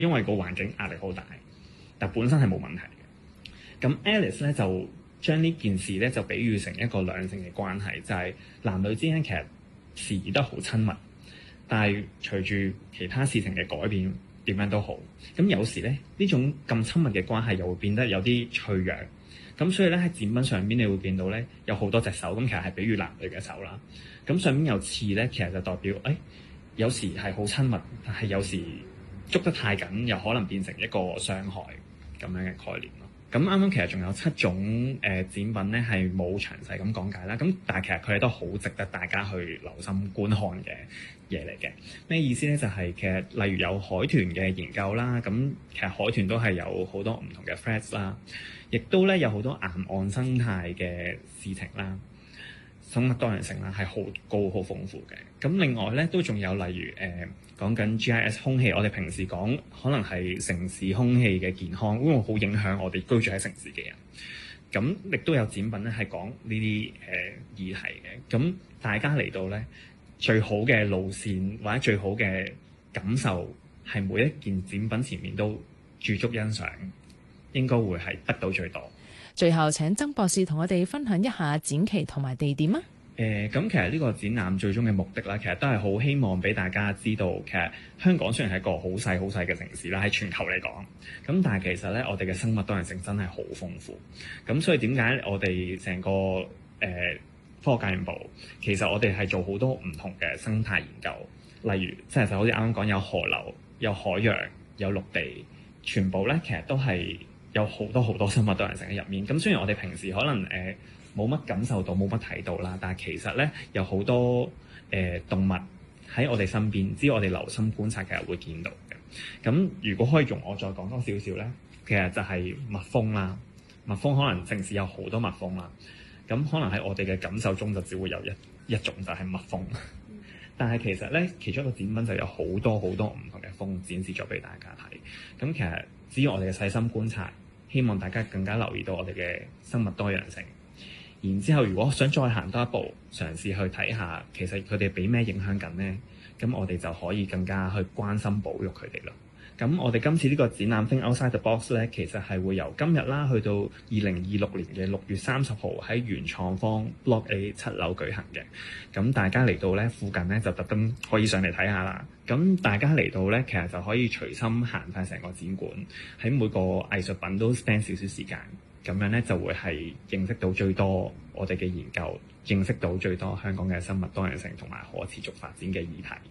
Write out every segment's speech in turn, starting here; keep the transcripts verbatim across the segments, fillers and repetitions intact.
因為個環境壓力好大，但本身係冇問題嘅。咁 Alice 咧就將呢件事咧就比喻成一個兩性嘅關係，就係、是、男女之間其實時而都好親密，但係隨住其他事情嘅改變，點樣都好，咁有時咧呢種咁親密嘅關係又會變得有啲脆弱。咁所以咧喺展品上邊你會見到咧有好多隻手，咁其實係比喻男女嘅手啦。咁上面有刺咧，其實就代表誒、哎、有時係好親密，但係有時捉得太緊，又可能變成一個傷害咁樣嘅概念咯。咁啱啱其實仲有七種誒、呃、展品咧係冇詳細咁講解啦。咁但係其實佢哋都好值得大家去留心觀看嘅嘢嚟嘅。咩意思咧？就係、是、其實例如有海豚嘅研究啦，咁其實海豚都係有好多唔同嘅 threats 啦，亦都咧有好多岩岸生態嘅事情啦。生物多樣性啦係好高好豐富嘅。咁另外咧都仲有例如誒、呃、講緊 G I S 空氣，我哋平時講可能係城市空氣嘅健康，因為好影響我哋居住喺城市嘅人。咁亦都有展品咧係講呢啲誒議題嘅。咁大家嚟到咧最好嘅路線或者最好嘅感受係每一件展品前面都駐足欣賞，應該會係得到最多。 最後請曾博士同我哋分享一下展期同埋地點啊。 誒咁、呃、其實呢個展覽最終嘅目的啦，其實都係好希望俾大家知道，其實香港雖然係一個好細好細嘅城市啦，喺全球嚟講，咁但係其實咧我哋嘅生物多樣性真係好豐富。咁所以點解我哋成個誒、呃、科學家園部，其實我哋係做好多唔同嘅生態研究，例如即係就好似啱啱講有河流、有海洋、有陸地，全部咧其實都係有好多好多生物多樣性喺入面。咁雖然我哋平時可能誒冇乜感受到、冇乜睇到啦，但係其實咧有好多誒、呃、動物喺我哋身邊，只要我哋留心觀察，其實會見到嘅。咁如果可以容我再講多少少咧，其實就係蜜蜂啦。蜜蜂可能城市有好多蜜蜂啦，咁可能喺我哋嘅感受中就只會有一一種就係蜜蜂。但係其實咧，其中一個展品就有好多好多唔同嘅蜂展示咗俾大家睇。咁其實只要我哋嘅細心觀察，希望大家更加留意到我哋嘅生物多樣性。然之後，如果想再行多一步，嘗試去睇下其實佢哋俾咩影響緊呢？咁我哋就可以更加去關心保育佢哋咯。咁我哋今次呢個展覽 Think Outside the Box 咧，其實係會由今日啦去到二零二六年嘅六月三十號喺原創方 Block A 七樓舉行嘅。咁大家嚟到咧附近咧就特登可以上嚟睇下啦。咁大家嚟到咧，其實就可以隨心行晒成個展館，喺每個藝術品都 spend 少少時間。咁樣咧就會係認識到最多我哋嘅研究，認識到最多香港嘅生物多樣性同埋可持續發展嘅議題。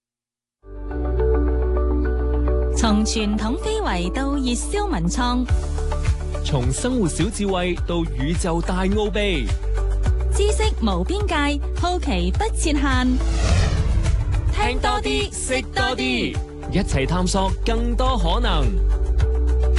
從傳統非遺到熱銷文創， 從生活小智慧到宇宙大奧秘， 知識無邊界，好奇不設限。 聽多啲，識多啲，一齊探索更多可能。